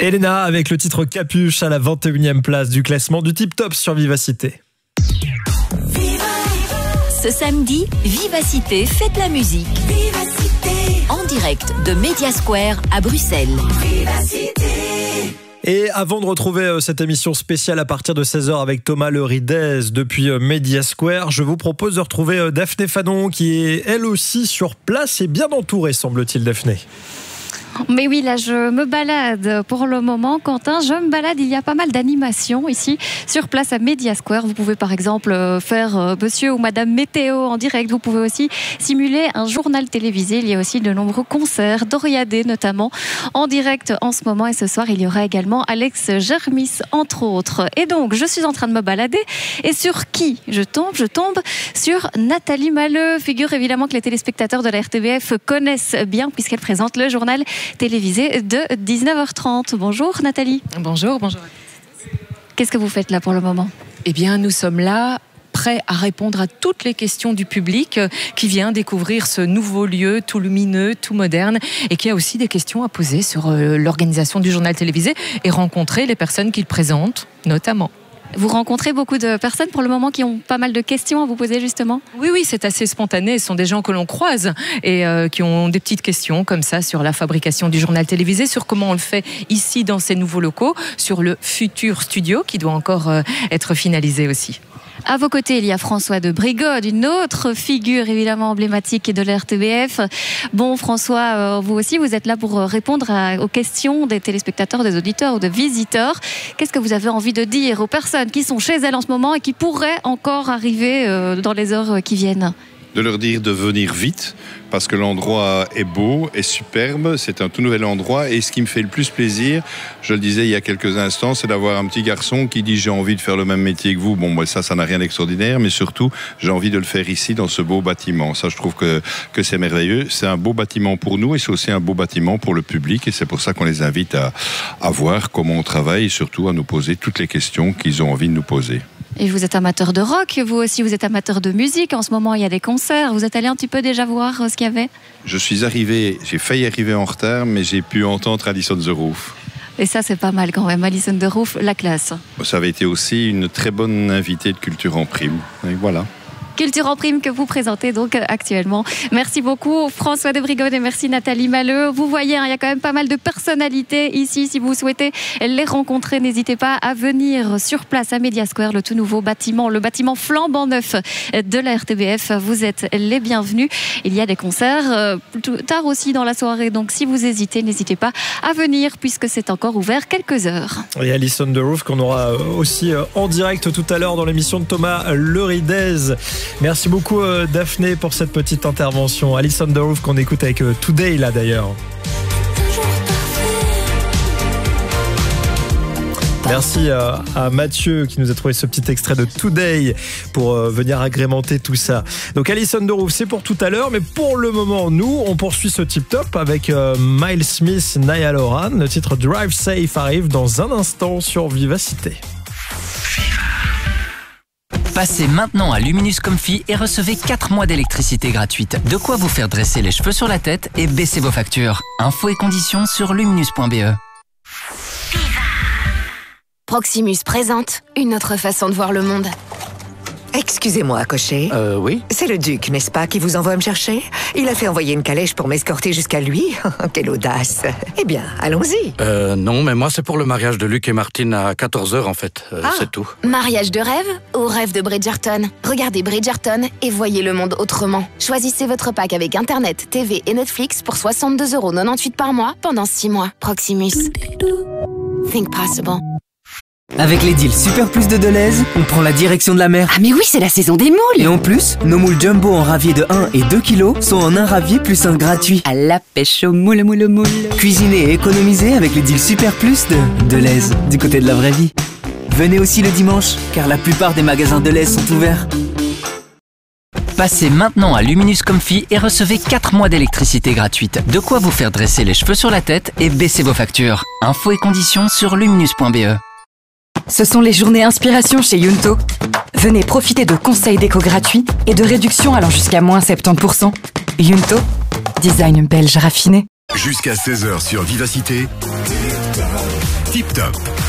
Elena avec le titre Capuche à la 21e place du classement du Tip Top sur Vivacité. Ce samedi, Vivacité fête la musique. Vivacité. En direct de Media Square à Bruxelles. Vivacité. Et avant de retrouver cette émission spéciale à partir de 16h avec Thomas Le Ridez depuis Media Square, je vous propose de retrouver Daphné Fanon qui est elle aussi sur place et bien entourée, semble-t-il, Daphné. Mais oui, là je me balade pour le moment, Quentin, je me balade, il y a pas mal d'animations ici sur place à Media Square. Vous pouvez par exemple faire monsieur ou madame météo en direct, vous pouvez aussi simuler un journal télévisé, il y a aussi de nombreux concerts, Doriadé notamment en direct en ce moment, et ce soir il y aura également Alex Germis entre autres. Et donc je suis en train de me balader, et sur qui je tombe sur Nathalie Malleux, figure évidemment que les téléspectateurs de la RTBF connaissent bien puisqu'elle présente le journal télévisé de 19h30. Bonjour Nathalie. Bonjour. Qu'est-ce que vous faites là pour le moment ? Eh bien, nous sommes là, prêts à répondre à toutes les questions du public qui vient découvrir ce nouveau lieu tout lumineux, tout moderne, et qui a aussi des questions à poser sur l'organisation du journal télévisé et rencontrer les personnes qu'il présente, notamment. Vous rencontrez beaucoup de personnes pour le moment qui ont pas mal de questions à vous poser justement ? Oui, c'est assez spontané. Ce sont des gens que l'on croise et qui ont des petites questions comme ça sur la fabrication du journal télévisé, sur comment on le fait ici dans ces nouveaux locaux, sur le futur studio qui doit encore être finalisé aussi. À vos côtés, il y a François de Brigode, une autre figure évidemment emblématique de la RTBF. Bon, François, vous aussi, vous êtes là pour répondre aux questions des téléspectateurs, des auditeurs ou des visiteurs. Qu'est-ce que vous avez envie de dire aux personnes qui sont chez elles en ce moment et qui pourraient encore arriver dans les heures qui viennent ? De leur dire de venir vite, parce que l'endroit est beau, est superbe, c'est un tout nouvel endroit, et ce qui me fait le plus plaisir, je le disais il y a quelques instants, c'est d'avoir un petit garçon qui dit j'ai envie de faire le même métier que vous. Bon, ça n'a rien d'extraordinaire, mais surtout, j'ai envie de le faire ici, dans ce beau bâtiment. Ça, je trouve que c'est merveilleux. C'est un beau bâtiment pour nous, et c'est aussi un beau bâtiment pour le public, et c'est pour ça qu'on les invite à voir comment on travaille, et surtout à nous poser toutes les questions qu'ils ont envie de nous poser. Et vous êtes amateur de rock, vous aussi, vous êtes amateur de musique. En ce moment, il y a des concerts. Vous êtes allé un petit peu déjà voir ce qu'il y avait ? Je suis arrivé, j'ai failli arriver en retard, mais j'ai pu entendre Alison The Roof. Et ça, c'est pas mal quand même. Alison The Roof, la classe. Ça avait été aussi une très bonne invitée de Culture en Prime. Et voilà. Culture en Prime que vous présentez donc actuellement. Merci beaucoup François de Brigode et merci Nathalie Malleux. Vous voyez, il y a quand même pas mal de personnalités ici. Si vous souhaitez les rencontrer, n'hésitez pas à venir sur place à Media Square, le tout nouveau bâtiment, le bâtiment flambant neuf de la RTBF. Vous êtes les bienvenus. Il y a des concerts plus tard aussi dans la soirée, donc si vous hésitez, n'hésitez pas à venir puisque c'est encore ouvert quelques heures. Et Alison The Roof qu'on aura aussi en direct tout à l'heure dans l'émission de Thomas Le Ridez. Merci beaucoup Daphné pour cette petite intervention. Alison The Roof qu'on écoute avec Today là d'ailleurs. Merci à Mathieu qui nous a trouvé ce petit extrait de Today pour venir agrémenter tout ça. Donc Alison The Roof, c'est pour tout à l'heure, mais pour le moment, nous, on poursuit ce Tip Top avec Miles Smith, Niall Horan. Le titre Drive Safe arrive dans un instant sur Vivacité. Passez maintenant à Luminous Comfy et recevez 4 mois d'électricité gratuite. De quoi vous faire dresser les cheveux sur la tête et baisser vos factures. Infos et conditions sur luminous.be. Proximus présente une autre façon de voir le monde. Excusez-moi à cocher. Oui. C'est le duc, n'est-ce pas, qui vous envoie me chercher? Il a fait envoyer une calèche pour m'escorter jusqu'à lui. Quelle audace. Eh bien, allons-y. Non, mais moi, c'est pour le mariage de Luc et Martine à 14h, en fait. C'est tout. Mariage de rêve ou rêve de Bridgerton? Regardez Bridgerton et voyez le monde autrement. Choisissez votre pack avec Internet, TV et Netflix pour 62,98€ par mois pendant 6 mois. Proximus. Think possible. Avec les deals Super Plus de Deleuze, on prend la direction de la mer. Ah mais oui, c'est la saison des moules! Et en plus, nos moules jumbo en ravier de 1 et 2 kilos sont en un ravier plus un gratuit. À la pêche aux moules. Cuisiner et économiser avec les deals Super Plus de Deleuze, du côté de la vraie vie. Venez aussi le dimanche, car la plupart des magasins Deleuze sont ouverts. Passez maintenant à Luminous Comfy et recevez 4 mois d'électricité gratuite. De quoi vous faire dresser les cheveux sur la tête et baisser vos factures. Infos et conditions sur luminous.be. Ce sont les journées inspiration chez Yunto. Venez profiter de conseils déco gratuits et de réductions allant jusqu'à moins 70%. Yunto, design belge raffiné. Jusqu'à 16h sur Vivacité. Tip Top.